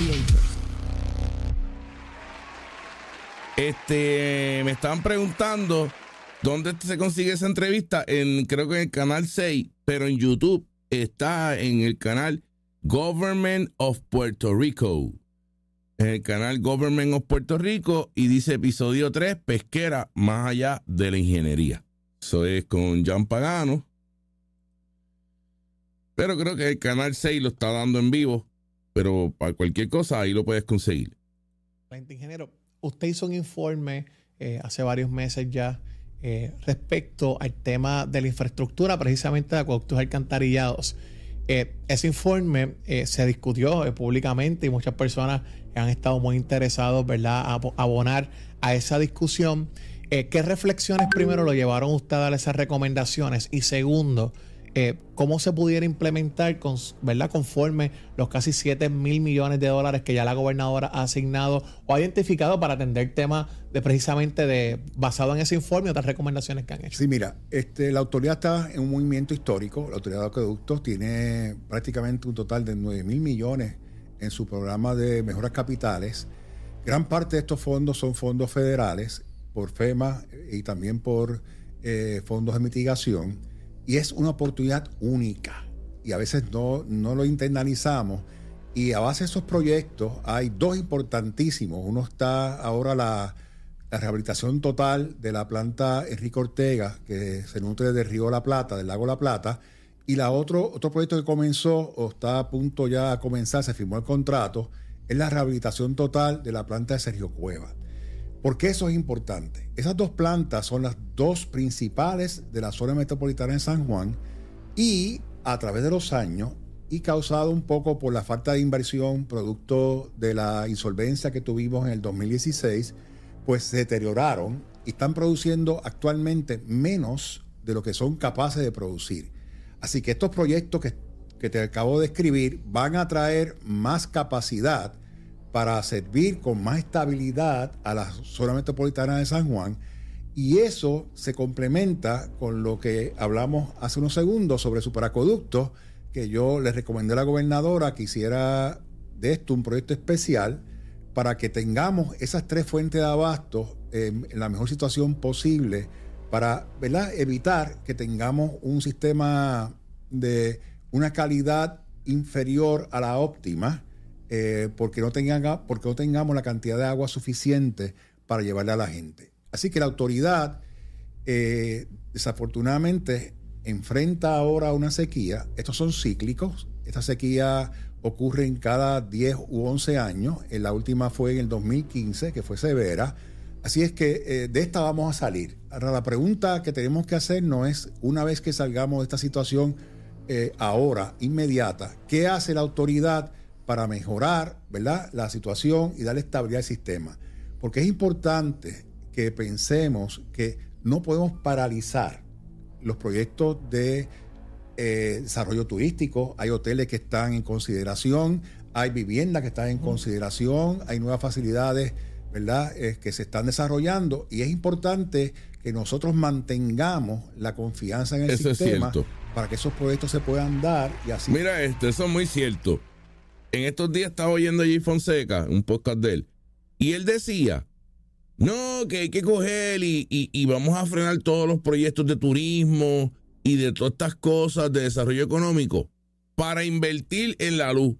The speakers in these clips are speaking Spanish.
Creators. Me estaban preguntando dónde se consigue esa entrevista. Creo que en el canal 6, pero en YouTube está en el canal Government of Puerto Rico. En el canal Government of Puerto Rico y dice episodio 3, pesquera más allá de la ingeniería. Eso es con Jan Pagano. Pero creo que el canal 6 lo está dando en vivo. Pero para cualquier cosa ahí lo puedes conseguir. Ingeniero, usted hizo un informe hace varios meses ya respecto al tema de la infraestructura, precisamente de acueductos alcantarillados. Ese informe se discutió públicamente y muchas personas han estado muy interesados, ¿verdad?, a abonar a esa discusión. ¿Qué reflexiones primero lo llevaron a usted a dar esas recomendaciones? Y segundo, ¿cómo se pudiera implementar, ¿verdad?, conforme los casi 7,000 millones de dólares que ya la gobernadora ha asignado o ha identificado para atender temas basado en ese informe y otras recomendaciones que han hecho? Sí, mira, la autoridad está en un movimiento histórico. La autoridad de acueductos tiene prácticamente un total de 9,000 millones en su programa de mejoras capitales. Gran parte de estos fondos son fondos federales por FEMA y también por fondos de mitigación. Y es una oportunidad única y a veces no lo internalizamos. Y a base de esos proyectos hay dos importantísimos. Uno está ahora la rehabilitación total de la planta Enrique Ortega, que se nutre del río La Plata, del lago La Plata. Y otro proyecto que comenzó o está a punto ya a comenzar, se firmó el contrato, es la rehabilitación total de la planta de Sergio Cueva. ¿Por qué eso es importante? Esas dos plantas son las dos principales de la zona metropolitana de San Juan y a través de los años y causado un poco por la falta de inversión producto de la insolvencia que tuvimos en el 2016, pues se deterioraron y están produciendo actualmente menos de lo que son capaces de producir. Así que estos proyectos que te acabo de describir van a traer más capacidad para servir con más estabilidad a la zona metropolitana de San Juan, y eso se complementa con lo que hablamos hace unos segundos sobre superacueductos, que yo le recomendé a la gobernadora que hiciera de esto un proyecto especial para que tengamos esas tres fuentes de abasto en la mejor situación posible para, ¿verdad?, evitar que tengamos un sistema de una calidad inferior a la óptima, porque no tengamos la cantidad de agua suficiente para llevarle a la gente. Así que la autoridad, desafortunadamente, enfrenta ahora una sequía. Estos son cíclicos. Esta sequía ocurre en cada 10 u 11 años. La última fue en el 2015, que fue severa. Así es que de esta vamos a salir. Ahora, la pregunta que tenemos que hacer no es, una vez que salgamos de esta situación ahora, inmediata, ¿qué hace la autoridad para mejorar, ¿verdad?, la situación y darle estabilidad al sistema? Porque es importante que pensemos que no podemos paralizar los proyectos de desarrollo turístico. Hay hoteles que están en consideración, hay viviendas que están en consideración, hay nuevas facilidades, ¿verdad?, que se están desarrollando, y es importante que nosotros mantengamos la confianza en el sistema para que esos proyectos se puedan dar y así. Mira, eso es muy cierto. En estos días estaba oyendo a Jay Fonseca, un podcast de él, y él decía, no, que hay que coger y vamos a frenar todos los proyectos de turismo y de todas estas cosas de desarrollo económico para invertir en la luz.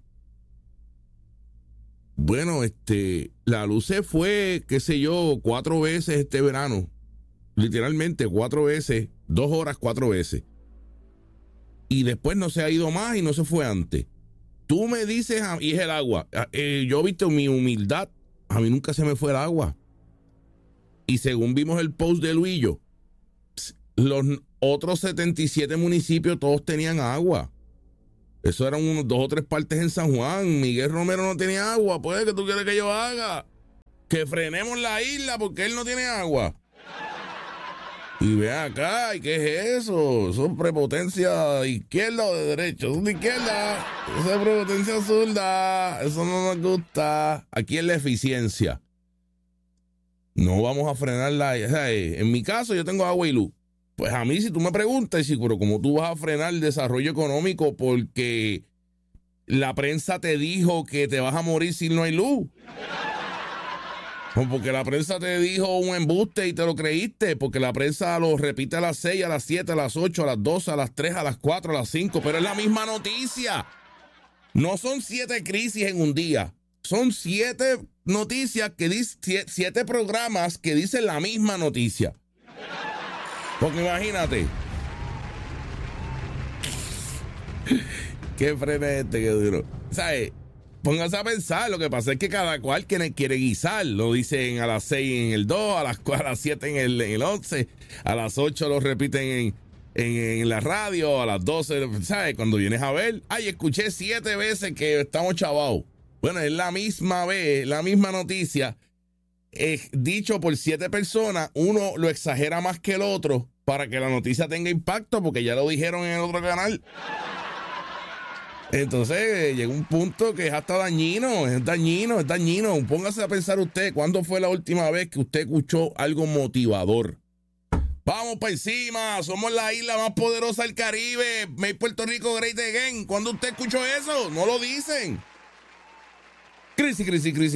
Bueno, la luz se fue, qué sé yo, 4 veces este verano. Literalmente 4 veces, 2 horas 4 veces. Y después no se ha ido más y no se fue antes. Tú me dices, y es el agua. Yo he visto mi humildad, a mí nunca se me fue el agua. Y según vimos el post de Luillo, los otros 77 municipios todos tenían agua. Eso eran unos 2 o 3 partes en San Juan. Miguel Romero no tenía agua. Pues, ¿qué tú quieres que yo haga? Que frenemos la isla porque él no tiene agua. Y ve acá, ¿y qué es eso? Eso es prepotencia de izquierda o de derecha. Eso es de izquierda. Eso es prepotencia zurda. Eso no nos gusta. Aquí es la eficiencia. No vamos a frenarla. O sea, en mi caso, yo tengo agua y luz. Pues a mí, si tú me preguntas, pero ¿cómo tú vas a frenar el desarrollo económico? Porque la prensa te dijo que te vas a morir si no hay luz. O porque la prensa te dijo un embuste y te lo creíste, porque la prensa lo repite a las 6, a las 7, a las 8, a las 12, a las 3, a las 4, a las 5, pero es la misma noticia. No son 7 crisis en un día, son 7 noticias que dicen, 7 programas que dicen la misma noticia. Porque imagínate. Qué frenete, qué duro. ¿Sabes? Póngase a pensar, lo que pasa es que cada cual quiere guisar. Lo dicen a las 6 en el 2, a las 7 en el 11, a las 8 lo repiten en la radio, a las 12, ¿sabes? Cuando vienes a ver, ay, escuché 7 veces que estamos chavados. Bueno, es la misma vez, la misma noticia, dicho por 7 personas, uno lo exagera más que el otro para que la noticia tenga impacto, porque ya lo dijeron en el otro canal. Entonces llega un punto que es hasta dañino, es dañino. Póngase a pensar usted, ¿cuándo fue la última vez que usted escuchó algo motivador? Vamos para encima, somos la isla más poderosa del Caribe, Make Puerto Rico Great Again. ¿Cuándo usted escuchó eso? No lo dicen. Crisis.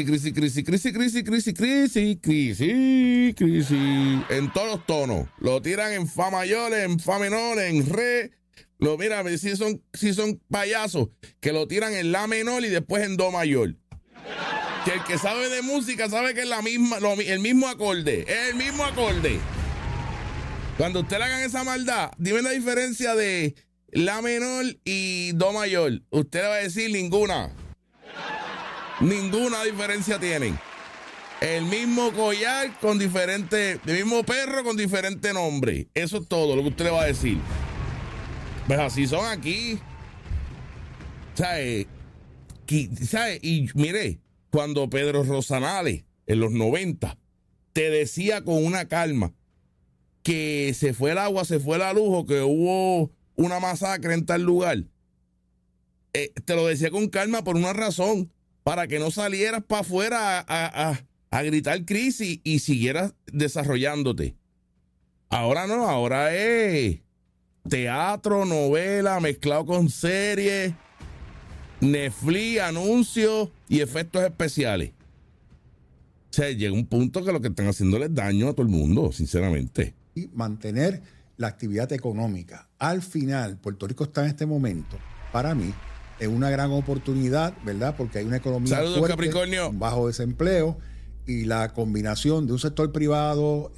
En todos los tonos. Lo tiran en fa mayor, en fa menor, en re. Mira, si son payasos que lo tiran en la menor y después en do mayor. Que el que sabe de música sabe que es el mismo acorde. Es el mismo acorde. Cuando usted le hagan esa maldad, dime la diferencia de la menor y do mayor. Usted le va a decir ninguna. Ninguna diferencia tienen. El mismo collar con diferente, el mismo perro con diferente nombre. Eso es todo lo que usted le va a decir. Pues así son aquí. ¿Sabe? Y mire, cuando Pedro Rosanales, en los 90, te decía con una calma que se fue el agua, se fue la luz, o que hubo una masacre en tal lugar, te lo decía con calma por una razón, para que no salieras para afuera a gritar crisis y siguieras desarrollándote. Ahora no, ahora es teatro, novela, mezclado con series, Netflix, anuncios y efectos especiales. O sea, llega un punto que lo que están haciendo es daño a todo el mundo, sinceramente. Y mantener la actividad económica. Al final, Puerto Rico está en este momento, para mí, en una gran oportunidad, ¿verdad? Porque hay una economía fuerte, Capricornio, bajo desempleo, y la combinación de un sector privado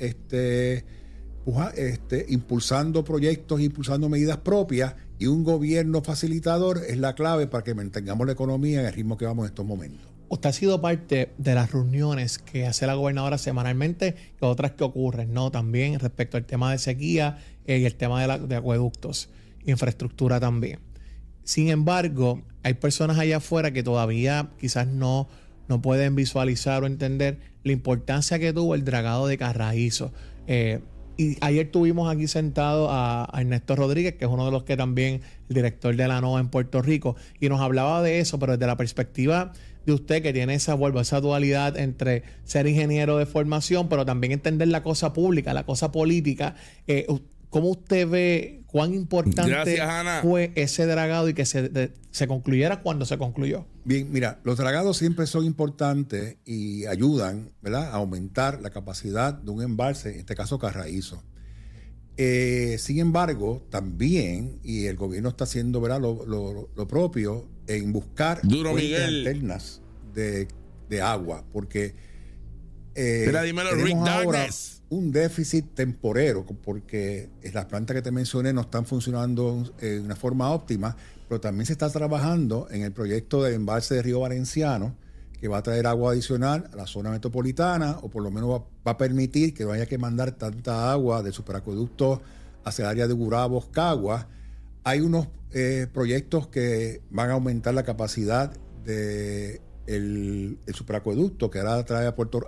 impulsando proyectos, impulsando medidas propias, y un gobierno facilitador es la clave para que mantengamos la economía en el ritmo que vamos en estos momentos. Usted ha sido parte de las reuniones que hace la gobernadora semanalmente y otras que ocurren, ¿no? También respecto al tema de sequía y el tema de acueductos, infraestructura también. Sin embargo, hay personas allá afuera que todavía quizás no pueden visualizar o entender la importancia que tuvo el dragado de Carraízo. Y ayer tuvimos aquí sentado a Ernesto Rodríguez, que es uno de los que también el director de la NOAA en Puerto Rico, y nos hablaba de eso, pero desde la perspectiva de usted, que tiene esa dualidad entre ser ingeniero de formación, pero también entender la cosa pública, la cosa política. ¿Cómo usted ve cuán importante fue ese dragado y que se concluyera cuando se concluyó? Bien, mira, los dragados siempre son importantes y ayudan, ¿verdad?, a aumentar la capacidad de un embalse, en este caso Carraízo. Sin embargo, también, y el gobierno está haciendo, ¿verdad?, lo propio en buscar fuentes alternas de agua, porque tenemos ahora un déficit temporero, porque las plantas que te mencioné no están funcionando de una forma óptima, pero también se está trabajando en el proyecto de embalse de Río Valenciano, que va a traer agua adicional a la zona metropolitana, o por lo menos va a permitir que no haya que mandar tanta agua de superacueductos hacia el área de Gurabo, Caguas. Hay unos proyectos que van a aumentar la capacidad de el superacueducto que ahora trae